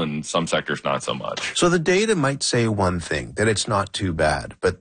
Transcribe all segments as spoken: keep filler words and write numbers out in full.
and some sectors not so much. So the data might say one thing, that it's not too bad. But,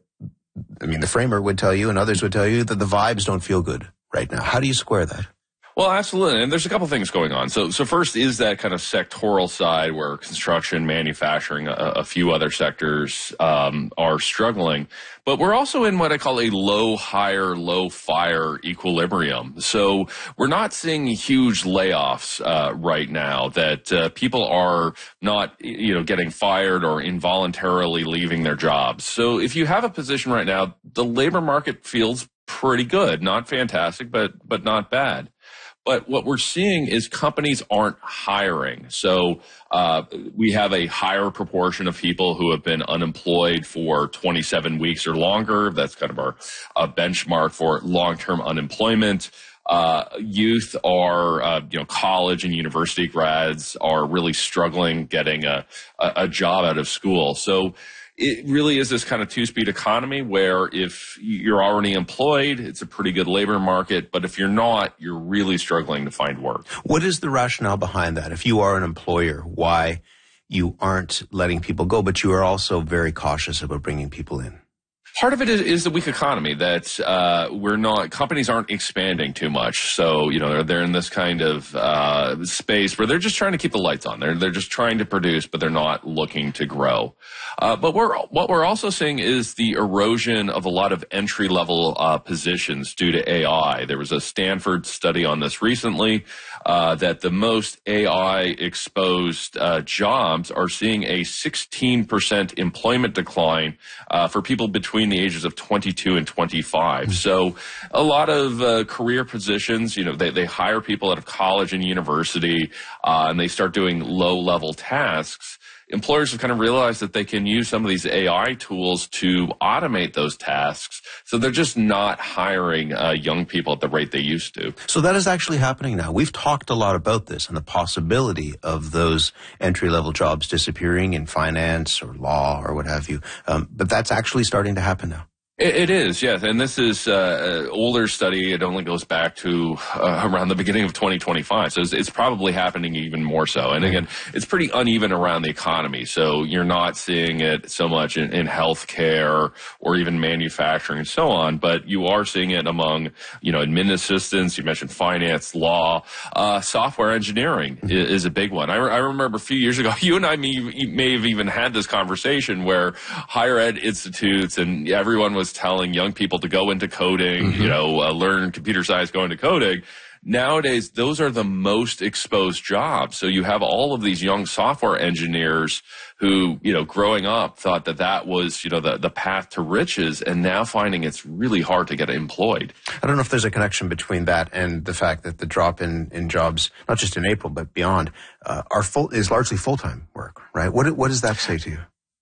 I mean, the framer would tell you and others would tell you that the vibes don't feel good right now. How do you square that? Well, absolutely. And there's a couple things going on. So, so first is that kind of sectoral side where construction, manufacturing, a, a few other sectors um, are struggling. But we're also in what I call a low hire, low fire equilibrium. So we're not seeing huge layoffs uh, right now that uh, people are not, you know, getting fired or involuntarily leaving their jobs. So if you have a position right now, the labor market feels pretty good. Not fantastic, but but not bad. But what we're seeing is companies aren't hiring. So uh, we have a higher proportion of people who have been unemployed for twenty-seven weeks or longer. That's kind of our uh, benchmark for long-term unemployment. Uh, youth are, uh, you know, college and university grads are really struggling getting a, a, a job out of school. So it really is this kind of two-speed economy where if you're already employed, it's a pretty good labor market. But if you're not, you're really struggling to find work. What is the rationale behind that? If you are an employer, why you aren't letting people go, but you are also very cautious about bringing people in? Part of it is, is the weak economy that uh, we're not, companies aren't expanding too much. So, you know, they're, they're in this kind of uh, space where they're just trying to keep the lights on. They're, they're just trying to produce, but they're not looking to grow. Uh, but we're, what we're also seeing is the erosion of a lot of entry-level uh, positions due to A I. There was a Stanford study on this recently uh, that the most A I-exposed uh, jobs are seeing a sixteen percent employment decline uh, for people between the ages of twenty-two and twenty-five. Mm-hmm. So a lot of uh, career positions, you know, they, they hire people out of college and university uh, and they start doing low-level tasks. Employers have kind of realized that they can use some of these A I tools to automate those tasks. So they're just not hiring uh, young people at the rate they used to. So that is actually happening now. We've talked a lot about this and the possibility of those entry-level jobs disappearing in finance or law or what have you. Um, but that's actually starting to happen now. It, it is, yes. And this is uh, an older study. It only goes back to uh, around the beginning of twenty twenty-five. So it's, it's probably happening even more so. And again, it's pretty uneven around the economy. So you're not seeing it so much in, in healthcare or even manufacturing and so on. But you are seeing it among, you know, admin assistants. You mentioned finance, law, uh, software engineering mm-hmm. is, is a big one. I, I remember a few years ago, you and I may, may have even had this conversation where higher ed institutes and everyone was telling young people to go into coding, mm-hmm. you know, uh, learn computer science, go into coding. Nowadays, those are the most exposed jobs. So you have all of these young software engineers who, you know, growing up thought that that was, you know, the, the path to riches and now finding it's really hard to get employed. I don't know if there's a connection between that and the fact that the drop in, in jobs, not just in April, but beyond, uh, are full, is largely full-time work, right? What, what does that say to you?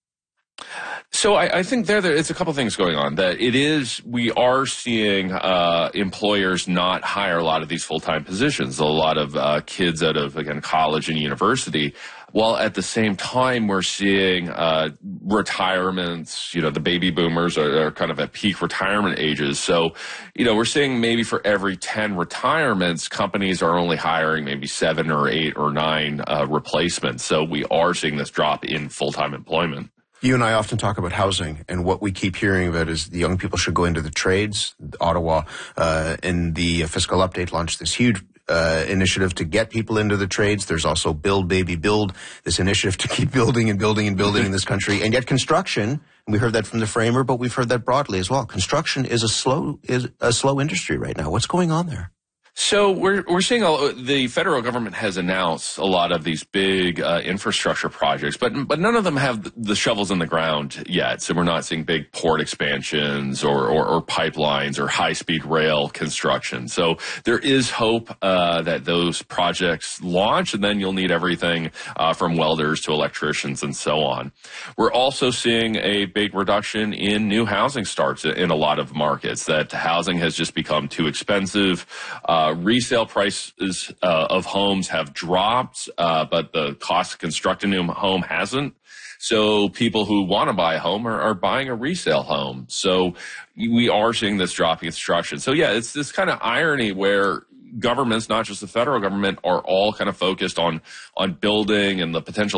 So I, I think there, there it's a couple things going on. That it is, we are seeing uh, employers not hire a lot of these full-time positions. A lot of uh, kids out of, again, college and university. While at the same time, we're seeing uh, retirements. You know, the baby boomers are, are kind of at peak retirement ages. So, you know, we're seeing maybe for every ten retirements, companies are only hiring maybe seven or eight or nine uh, replacements. So we are seeing this drop in full-time employment. You and I often talk about housing, and what we keep hearing about is the young people should go into the trades. Ottawa, uh, in the fiscal update, launched this huge uh, initiative to get people into the trades. There's also Build, Baby, Build, this initiative to keep building and building and building in this country. And yet construction, and we heard that from the framer, but we've heard that broadly as well. Construction is a slow is a slow industry right now. What's going on there? So we're we're seeing a, the federal government has announced a lot of these big uh, infrastructure projects, but but none of them have the shovels in the ground yet. So we're not seeing big port expansions or or, or pipelines or high speed rail construction. So there is hope uh, that those projects launch, and then you'll need everything uh, from welders to electricians and so on. We're also seeing a big reduction in new housing starts in a lot of markets. That housing has just become too expensive. Uh, resale prices uh, of homes have dropped, uh, but the cost to construct a new home hasn't. So people who want to buy a home are, are buying a resale home. So we are seeing this drop in construction. So yeah, it's this kind of irony where governments, not just the federal government, are all kind of focused on on building and the potential